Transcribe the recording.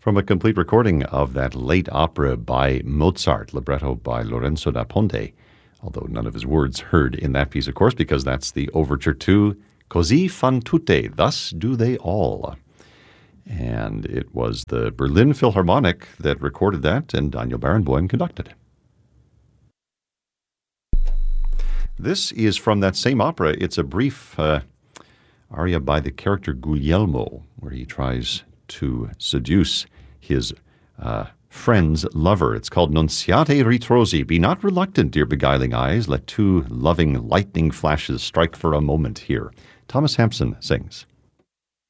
From a complete recording of that late opera by Mozart, libretto by Lorenzo da Ponte, although none of his words heard in that piece, of course, because that's the overture to Così fan tutte, thus do they all. And it was the Berlin Philharmonic that recorded that, and Daniel Barenboim conducted. This is from that same opera. It's a brief aria by the character Guglielmo, where he tries to seduce his friend's lover. It's called Nunziate Ritrosi. Be not reluctant, dear beguiling eyes. Let two loving lightning flashes strike for a moment here. Thomas Hampson sings.